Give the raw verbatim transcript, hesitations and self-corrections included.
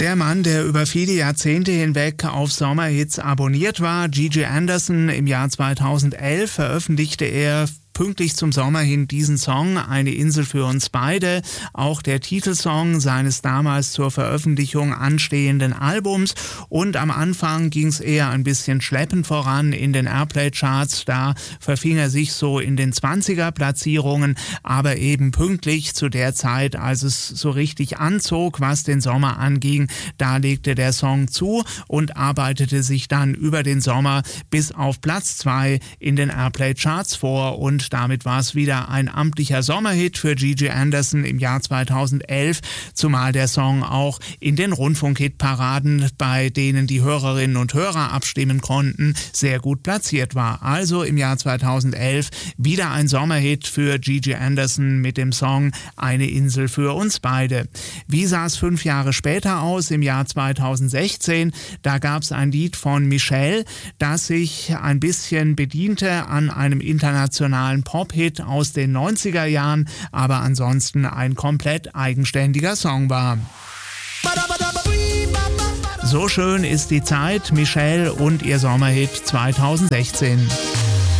Der Mann, der über viele Jahrzehnte hinweg auf Sommerhits abonniert war, Gigi Anderson, im Jahr zweitausendelf veröffentlichte er pünktlich zum Sommer hin diesen Song, Eine Insel für uns beide, auch der Titelsong seines damals zur Veröffentlichung anstehenden Albums. Und am Anfang ging es eher ein bisschen schleppend voran in den Airplay-Charts, da verfing er sich so in den zwanziger-Platzierungen, aber eben pünktlich zu der Zeit, als es so richtig anzog, was den Sommer anging, da legte der Song zu und arbeitete sich dann über den Sommer bis auf Platz zwei in den Airplay-Charts vor. Und damit war es wieder ein amtlicher Sommerhit für Gigi Anderson im Jahr zweitausendelf, zumal der Song auch in den Rundfunkhitparaden, bei denen die Hörerinnen und Hörer abstimmen konnten, sehr gut platziert war. Also im Jahr zweitausendelf wieder ein Sommerhit für Gigi Anderson mit dem Song Eine Insel für uns beide. Wie sah es fünf Jahre später aus, im Jahr zweitausendsechzehn? Da gab es ein Lied von Michelle, das sich ein bisschen bediente an einem internationalen Pop-Hit aus den neunziger Jahren, aber ansonsten ein komplett eigenständiger Song war. So schön ist die Zeit, Michelle und ihr Sommerhit zweitausendsechzehn.